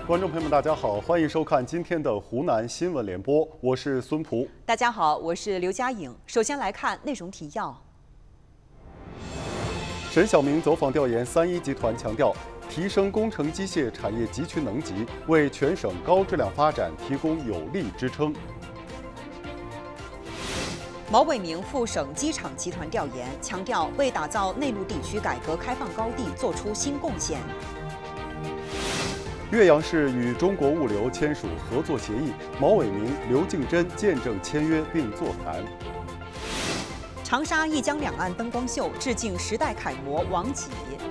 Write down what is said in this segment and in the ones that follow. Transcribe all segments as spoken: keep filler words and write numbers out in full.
观众朋友们，大家好，欢迎收看今天的湖南新闻联播，我是孙璞。 大家好，我是刘佳颖。首先来看内容提要。 沈晓明走访调研三一集团，强调提升工程机械产业集群能级，为全省高质量发展提供有力支撑。 毛伟明赴省机场集团调研，强调为打造内陆地区改革开放高地作出新贡献。 岳阳市与中国物流签署合作协议，毛伟明、刘敬珍见证签约并座谈。 长沙一江两岸灯光秀致敬时代楷模王启。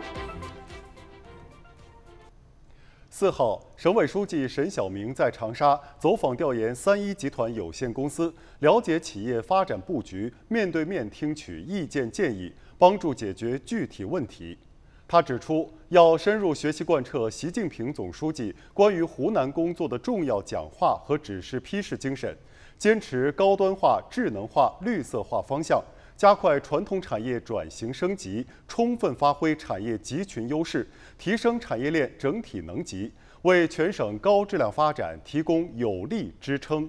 四号，省委书记沈晓明在长沙走访调研三一集团有限公司，了解企业发展布局，面对面听取意见建议，帮助解决具体问题。他指出，要深入学习贯彻习近平总书记关于湖南工作的重要讲话和指示批示精神，坚持高端化、智能化、绿色化方向，加快传统产业转型升级，充分发挥产业集群优势，提升产业链整体能级，为全省高质量发展提供有力支撑。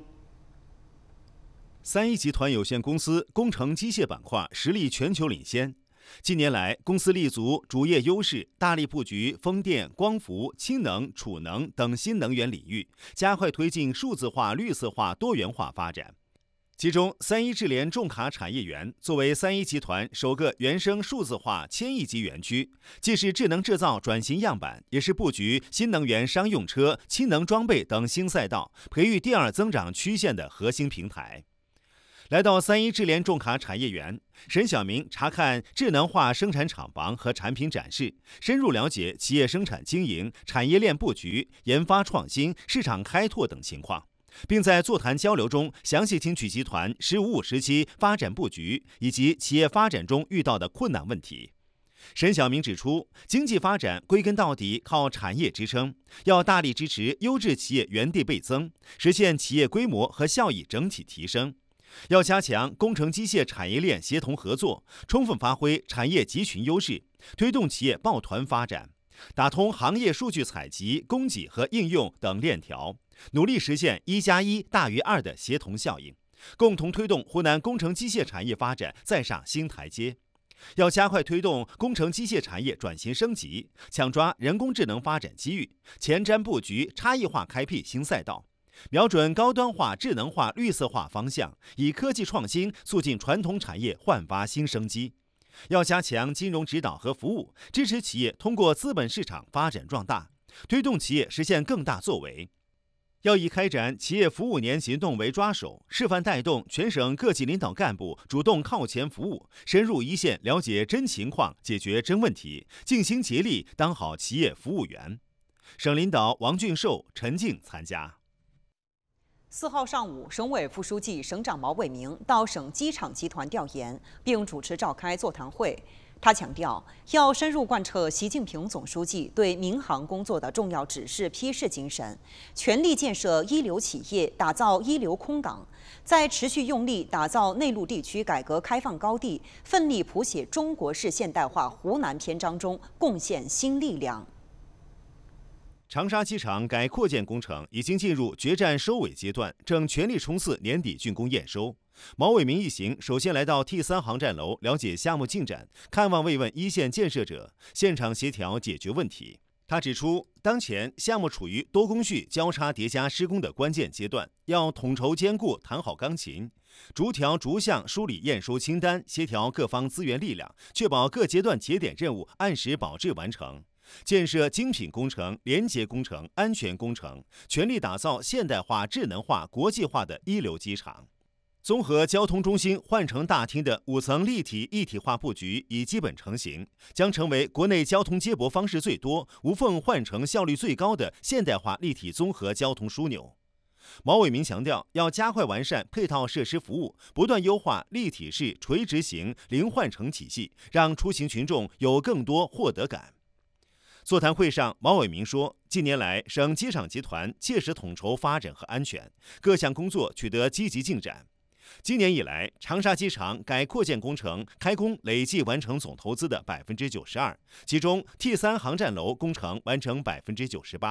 三一集团有限公司工程机械板块实力全球领先。近年来，公司立足主业优势，大力布局风电、光伏、氢能、储能等新能源领域，加快推进数字化、绿色化、多元化发展。其中，三一智联重卡产业园作为三一集团首个原生数字化千亿级园区，既是智能制造转型样板，也是布局新能源商用车、氢能装备等新赛道，培育第二增长曲线的核心平台。来到三一智联重卡产业园，沈晓明查看智能化生产厂房和产品展示，深入了解企业生产经营、产业链布局、研发创新、市场开拓等情况，并在座谈交流中详细听取集团“十五五”时期发展布局以及企业发展中遇到的困难问题。沈晓明指出，经济发展归根到底靠产业支撑，要大力支持优质企业原地倍增，实现企业规模和效益整体提升。要加强工程机械产业链协同合作，充分发挥产业集群优势，推动企业抱团发展，打通行业数据采集、供给和应用等链条，努力实现一加一大于二的协同效应，共同推动湖南工程机械产业发展再上新台阶。要加快推动工程机械产业转型升级，抢抓人工智能发展机遇，前瞻布局差异化开辟新赛道。瞄准高端化、智能化、绿色化方向，以科技创新促进传统产业焕发新生机。要加强金融指导和服务，支持企业通过资本市场发展壮大，推动企业实现更大作为。要以开展企业服务年行动为抓手，示范带动全省各级领导干部主动靠前服务，深入一线了解真情况，解决真问题，尽心竭力当好企业服务员。省领导王俊寿、陈静参加。 四号上午，省委副书记、省长毛伟明到省机场集团调研，并主持召开座谈会。他强调，要深入贯彻习近平总书记对民航工作的重要指示批示精神，全力建设一流企业，打造一流空港，在持续用力打造内陆地区改革开放高地，奋力谱写中国式现代化湖南篇章中贡献新力量。 长沙机场改扩建工程已经进入决战收尾阶段，正全力冲刺年底竣工验收。毛伟明一行首先来到 T 三航站楼了解项目进展，看望慰问一线建设者，现场协调解决问题。他指出，当前项目处于多工序交叉叠加施工的关键阶段，要统筹兼顾，弹好钢琴，逐条逐项梳理验收清单，协调各方资源力量，确保各阶段节点任务按时保质完成。建设精品工程、廉洁工程、安全工程，全力打造现代化、智能化、国际化的一流机场。综合交通中心换乘大厅的五层立体一体化布局已基本成型，将成为国内交通接驳方式最多、无缝换乘效率最高的现代化立体综合交通枢纽。毛伟明强调，要加快完善配套设施服务，不断优化立体式垂直型零换乘体系，让出行群众有更多获得感。座谈会上，毛伟明说，近年来省机场集团切实统筹发展和安全，各项工作取得积极进展。今年以来，长沙机场改扩建工程开工累计完成总投资的百分之九十二，其中 T 三航站楼工程完成百分之九十八，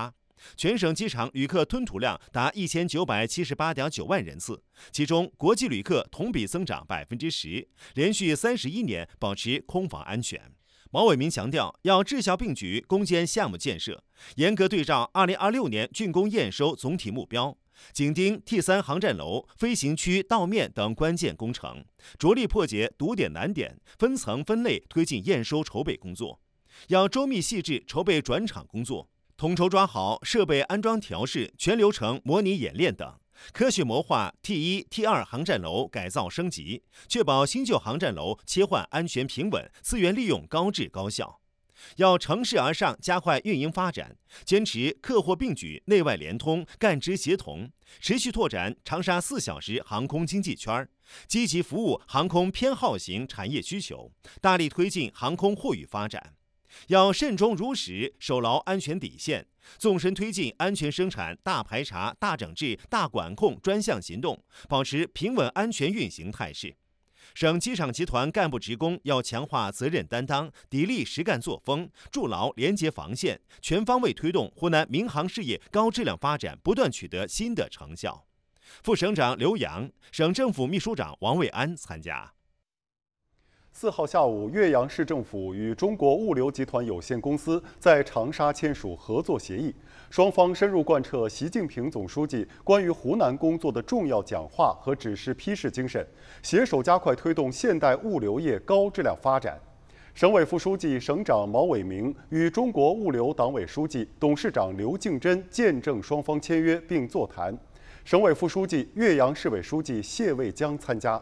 全省机场旅客吞吐量达一千九百七十八点九万人次，其中国际旅客同比增长百分之十，连续三十一年保持空防安全。毛伟民强调，要治效并举攻坚项目建设，严格对照二零二六年竣工验收总体目标，紧盯 T 三航站楼、飞行区道面等关键工程，着力破解堵点难点，分层分类推进验收筹备工作。要周密细致筹备转场工作，统筹抓好设备安装调试、全流程模拟演练等，科学谋划 T 一、T 二航站楼改造升级，确保新旧航站楼切换安全平稳，资源利用高质高效。要乘势而上，加快运营发展，坚持客货并举、内外联通、干支协同，持续拓展长沙四小时航空经济圈，积极服务航空偏好型产业需求，大力推进航空货运发展。要慎终如始，守牢安全底线，纵深推进安全生产大排查、大整治、大管控专项行动，保持平稳安全运行态势。省机场集团干部职工要强化责任担当，砥砺实干作风，筑牢廉洁防线，全方位推动湖南民航事业高质量发展不断取得新的成效。副省长刘洋、省政府秘书长王卫安参加。 四号下午，岳阳市政府与中国物流集团有限公司在长沙签署合作协议，双方深入贯彻习近平总书记关于湖南工作的重要讲话和指示批示精神，携手加快推动现代物流业高质量发展。省委副书记、省长毛伟明与中国物流党委书记、董事长刘敬珍见证双方签约并座谈，省委副书记、岳阳市委书记谢卫江参加。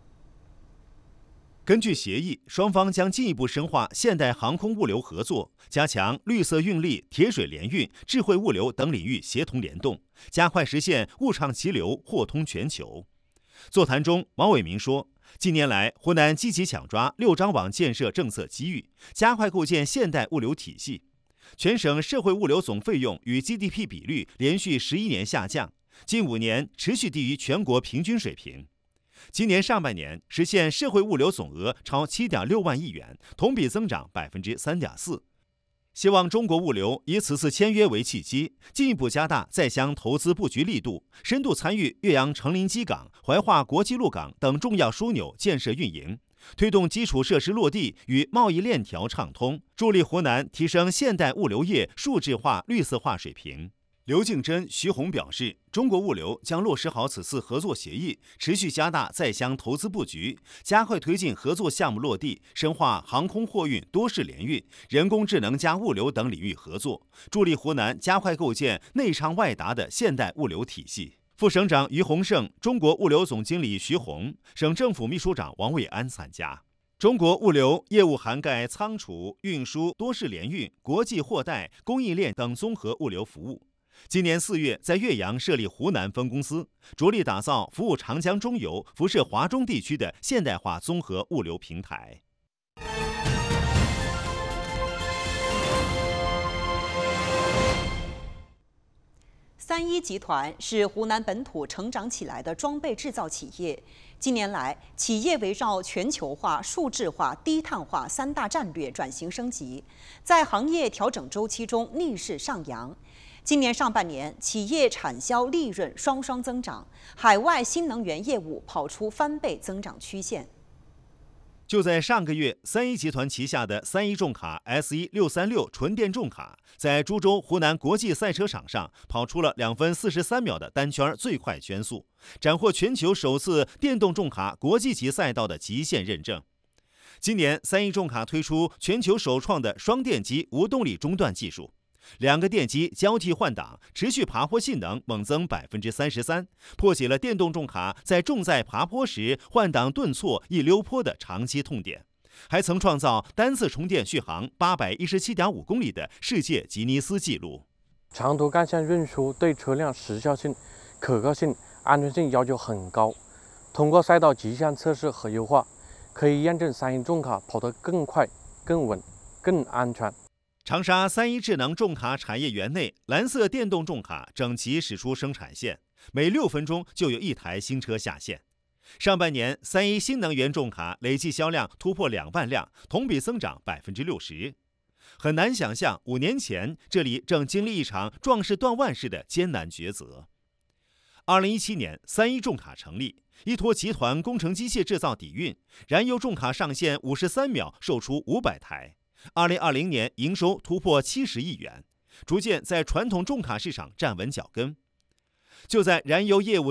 根据协议，双方将进一步深化现代航空物流合作，加强绿色运力、铁水联运、智慧物流等领域协同联动，加快实现物畅其流、货通全球。座谈中，毛伟明说，近年来，湖南积极抢抓六张网建设政策机遇，加快构建现代物流体系。全省社会物流总费用与 G D P 比率连续十一年下降，近五年持续低于全国平均水平。今年上半年实现社会物流总额超 七点六万亿元，同比增长 百分之三点四。希望中国物流以此次签约为契机，进一步加大在乡投资布局力度，深度参与岳阳成林机港、怀化国际陆港等重要枢纽建设运营，推动基础设施落地与贸易链条畅通，助力湖南提升现代物流业数字化、绿色化水平。刘敬珍、徐红表示，中国物流将落实好此次合作协议，持续加大在乡投资布局，加快推进合作项目落地，深化航空货运多式联运、人工智能加物流等领域合作，助力湖南加快构建内畅外达的现代物流体系。副省长于洪胜、中国物流总经理徐红、省政府秘书长王卫安参加。中国物流业务涵盖仓储、运输、多式联运、国际货代、供应链等综合物流服务。今年四月，在岳阳设立湖南分公司，着力打造服务长江中游、辐射华中地区的现代化综合物流平台。 三一集团是湖南本土成长起来的装备制造企业。近年来，企业围绕全球化、数字化、低碳化三大战略转型升级，在行业调整周期中逆势上扬。今年上半年，企业产销利润双双增长，海外新能源业务跑出翻倍增长曲线。 就在上个月，三一集团旗下的三一重卡 S 一六三六纯电重卡在株洲湖南国际赛车场上跑出了两分四十三秒的单圈最快圈速，斩获全球首次电动重卡国际级赛道的极限认证。今年，三一重卡推出全球首创的双电机无动力中断技术。两个电机交替换挡，持续爬坡性能猛增百分之三十三，破解了电动重卡在重载爬坡时换挡顿挫易溜坡的长期痛点，还曾创造单次充电续航八百一十七点五公里的世界吉尼斯纪录。 长途干线运输对车辆时效性、可靠性、安全性要求很高，通过赛道极限测试和优化，可以验证三一重卡跑得更快、更稳、更安全。 长沙三一智能重卡产业园内，蓝色电动重卡整齐驶出生产线，每六分钟就有一台新车下线。上半年，三一新能源重卡累计销量突破两万辆，同比增长百分之六十。 很难想象五年前这里正经历一场壮士断腕式的艰难抉择。二零一七年，三一重卡成立，依托集团工程机械制造底蕴，燃油重卡上线五十三秒售出五百台。二零二零年营收突破七十亿元，逐渐在传统重卡市场站稳脚跟。就在燃油业务